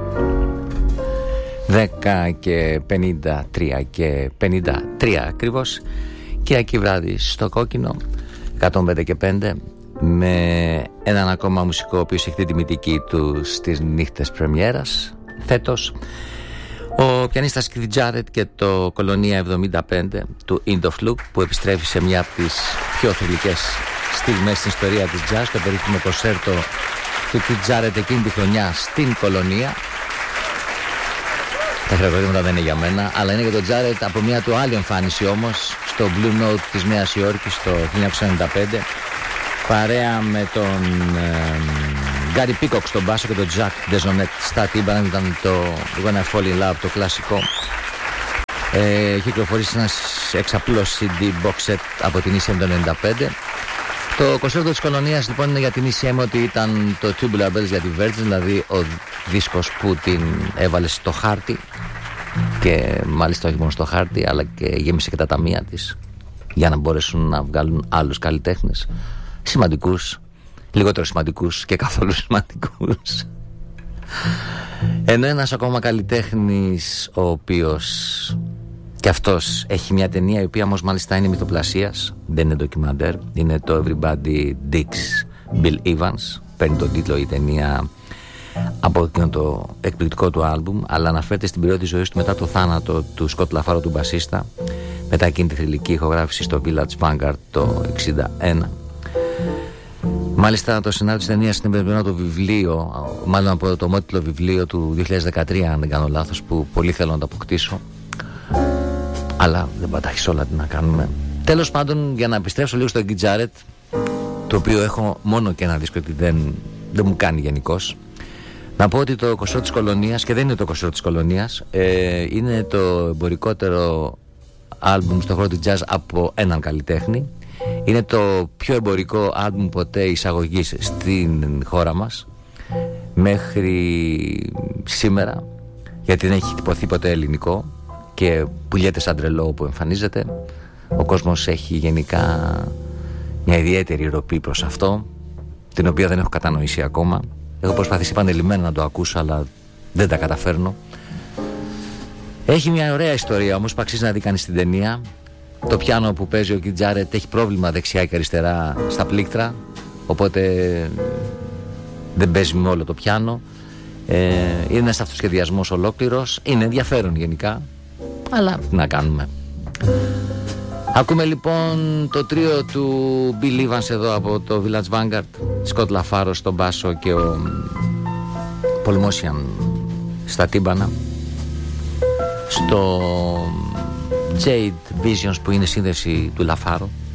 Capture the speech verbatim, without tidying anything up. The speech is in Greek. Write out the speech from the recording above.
δέκα και πενήντα τρία και πενήντα τρία ακριβώς. Κυριακή βράδυ στο Κόκκινο εκατόν πέντε και πέντε, με έναν ακόμα μουσικό ο οποίος έχει την τιμητική του στις νύχτες πρεμιέρας φέτος. Ο πιανίστας Keith Jarrett και το Κολονία εβδομήντα πέντε του In The Fluke, που επιστρέφει σε μια από τις πιο θρυλικές στιγμές στην ιστορία της jazz, το περίφημο κονσέρτο του Keith Jarrett εκείνη τη χρονιά στην Κολονία. Τα χειροκροτήματα δεν είναι για μένα, αλλά είναι για τον Jarrett από μια του άλλη εμφάνιση όμως, στο Blue Note της Νέας Υόρκης το χίλια εννιακόσια ενενήντα πέντε, παρέα με τον ε, Γκάρι Πίκοκ στον μπάσο και τον Τζακ Ντεζονέτ στα τύμπανα. Ήταν το Gonna Fall in Love, το κλασικό. Ε, έχει κυκλοφορήσει ένας εξαπλός σι ντι box set από την ι σι εμ το ενενήντα πέντε. Το κονσέρτο της Κολονίας λοιπόν είναι για την ι σι εμ ότι ήταν το Tubular Bells για τη Virgin, δηλαδή ο δίσκος που την έβαλε στο χάρτη, και μάλιστα όχι μόνο στο χάρτη αλλά και γέμισε και τα ταμεία της για να μπορέσουν να βγάλουν άλλους καλλιτέχνες σημαντικούς, λιγότερο σημαντικούς και καθόλου σημαντικούς. Ενώ ένας ακόμα καλλιτέχνης, ο οποίος και αυτός έχει μια ταινία η οποία όμως μάλιστα είναι μυθοπλασίας, δεν είναι ντοκιμαντέρ, είναι το Everybody Digs Bill Evans, παίρνει τον τίτλο η ταινία από εκείνο το εκπληκτικό του άλμπουμ, αλλά αναφέρεται στην περίοδο της ζωής του μετά το θάνατο του Σκοτ Λαφάρο, του μπασίστα, μετά εκείνη τη θρυλική ηχογράφηση στο Village Vanguard το εξήντα ένα. Μάλιστα το σενάριο της ταινίας είναι εμπνευσμένο το βιβλίο, μάλλον από το μότιτλο βιβλίο του δύο χιλιάδες δεκατρία αν δεν κάνω λάθος, που πολύ θέλω να το αποκτήσω, αλλά δεν πατάχεις όλα, τι να κάνουμε. Τέλος πάντων, για να επιστρέψω λίγο στο Keith Jarrett, το οποίο έχω μόνο και ένα δίσκο ότι δεν, δεν μου κάνει γενικώς, να πω ότι το κονσέρτο της Κολονίας, και δεν είναι το κονσέρτο της Κολονίας, ε, είναι το εμπορικότερο άλμπουμ στον χώρο της jazz από έναν καλλιτέχνη. Είναι το πιο εμπορικό άλμπουμ ποτέ εισαγωγής στην χώρα μας μέχρι σήμερα, γιατί δεν έχει τυπωθεί ποτέ ελληνικό και πουλιέται σαν τρελό όπου εμφανίζεται. Ο κόσμος έχει γενικά μια ιδιαίτερη ροπή προς αυτό, την οποία δεν έχω κατανοήσει ακόμα. Έχω προσπαθήσει επανελειμμένα να το ακούσω, αλλά δεν τα καταφέρνω. Έχει μια ωραία ιστορία όμως που αξίζει να δει κανείς στην ταινία. Το πιάνο που παίζει ο Keith Jarrett έχει πρόβλημα δεξιά και αριστερά στα πλήκτρα, οπότε δεν παίζει με όλο το πιάνο. ε, Είναι ένας αυτοσχεδιασμός ολόκληρος. Είναι ενδιαφέρον γενικά, αλλά τι να κάνουμε. Ακούμε λοιπόν το τρίο του Bill Evans εδώ από το Village Vanguard, Scott LaFaro στον μπάσο και ο Paul Motian στα τύμπανα, στο Jade Visions που είναι σύνδεση του LaFaro.